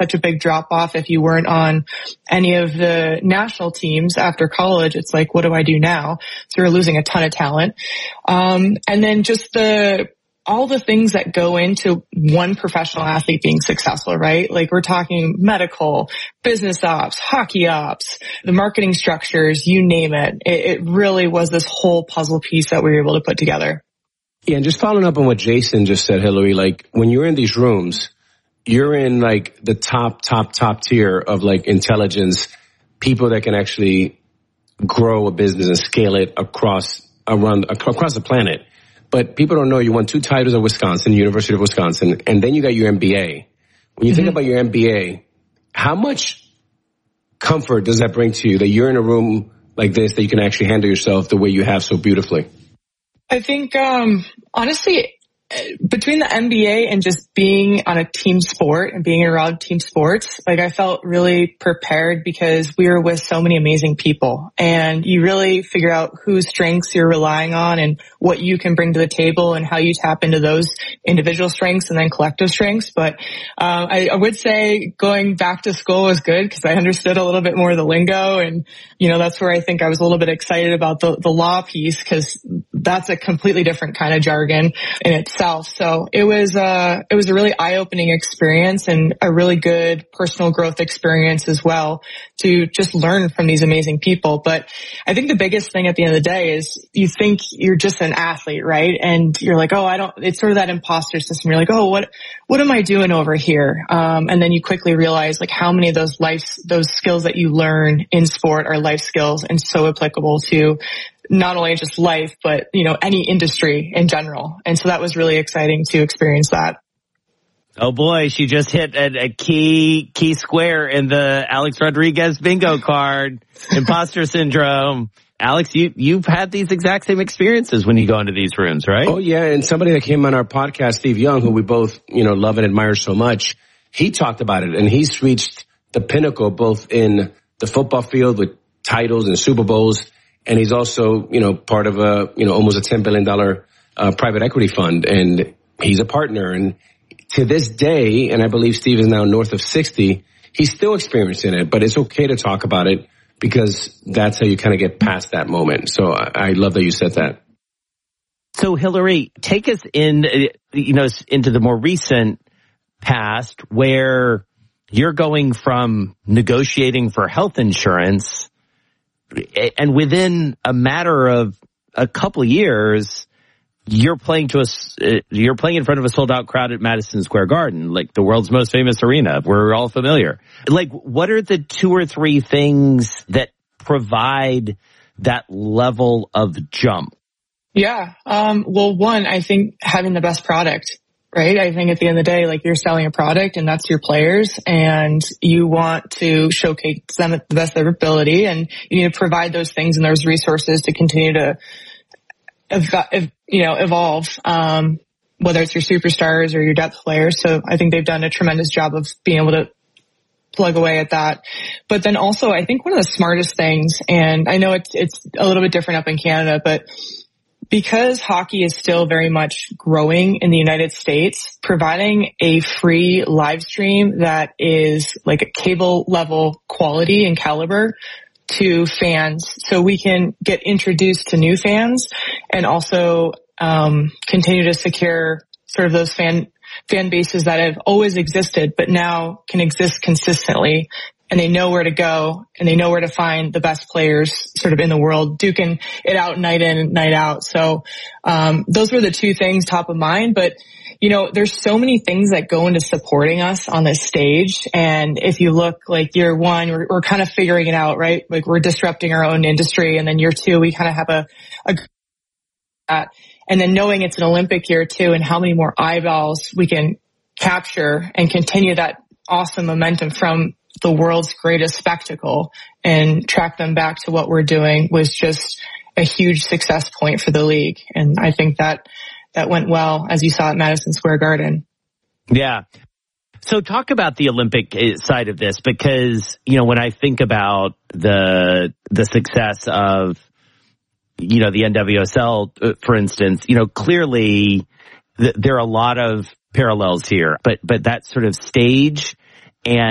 such a big drop off if you weren't on any of the national teams after college. It's like, what do I do now? So you're losing a ton of talent. And then just all the things that go into one professional athlete being successful, right? Like we're talking medical, business ops, hockey ops, the marketing structures, you name it. It really was this whole puzzle piece that we were able to put together. Yeah, and just following up on what Jason just said, Hillary, like when you're in these rooms, you're in like the top tier of like intelligence, people that can actually grow a business and scale it across the planet. But people don't know you won 2 titles at Wisconsin, University of Wisconsin, and then you got your MBA. When you think about your MBA, how much comfort does that bring to you that you're in a room like this, that you can actually handle yourself the way you have so beautifully? I think, honestly, between the MBA and just being on a team sport and being around team sports, like I felt really prepared because we were with so many amazing people, and you really figure out whose strengths you're relying on and what you can bring to the table and how you tap into those individual strengths and then collective strengths. But I would say going back to school was good because I understood a little bit more of the lingo, and that's where I think I was a little bit excited about the law piece, because that's a completely different kind of jargon in itself. So it was a really eye-opening experience and a really good personal growth experience as well to just learn from these amazing people. But I think the biggest thing at the end of the day is you think you're just an athlete, right? And you're like, it's sort of that imposter system. You're like, what am I doing over here? And then you quickly realize like how many of those skills that you learn in sport are life skills and so applicable to not only just life, but, any industry in general. And so that was really exciting to experience that. Oh boy, she just hit a key square in the Alex Rodriguez bingo card, imposter syndrome. Alex, you've had these exact same experiences when you go into these rooms, right? Oh yeah, and somebody that came on our podcast, Steve Young, who we both, love and admire so much, he talked about it, and he's reached the pinnacle both in the football field with titles and Super Bowls, and he's also, part of almost a $10 billion private equity fund, and he's a partner. And to this day, and I believe Steve is now north of 60, he's still experiencing it, but it's okay to talk about it because that's how you kind of get past that moment. So I love that you said that. So Hillary, take us in, into the more recent past where you're going from negotiating for health insurance, and within a matter of a couple of years, you're playing in front of a sold out crowd at Madison Square Garden, like the world's most famous arena. We're all familiar. Like, what are the 2 or 3 things that provide that level of jump? Yeah. Well, one, I think having the best product, right? I think at the end of the day, like you're selling a product and that's your players, and you want to showcase them at the best of their ability, and you need to provide those things and those resources to continue to evolve, whether it's your superstars or your depth players. So I think they've done a tremendous job of being able to plug away at that. But then also I think one of the smartest things, and I know it's a little bit different up in Canada, but because hockey is still very much growing in the United States, providing a free live stream that is like a cable level quality and caliber to fans, so we can get introduced to new fans and also continue to secure sort of those fan bases that have always existed but now can exist consistently, and they know where to go and they know where to find the best players sort of in the world, duking it out night in and night out. So those were the 2 things top of mind. But there's so many things that go into supporting us on this stage. And if you look like year 1, we're kind of figuring it out, right? Like we're disrupting our own industry. And then year 2, we kind of have and then knowing it's an Olympic year too, and how many more eyeballs we can capture and continue that awesome momentum from the world's greatest spectacle and track them back to what we're doing was just a huge success point for the league. And I think that went well, as you saw at Madison Square Garden. Yeah. So talk about the Olympic side of this, because, when I think about the success of, the NWSL, for instance, clearly there are a lot of parallels here, but that sort of stage and